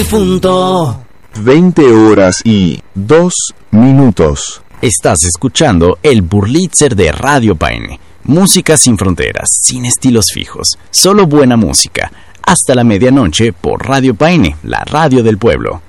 difunto. 20 horas y 2 minutos. Estás escuchando el Burlitzer de Radio Paine. Música sin fronteras, sin estilos fijos, solo buena música. Hasta la medianoche por Radio Paine, la radio del pueblo.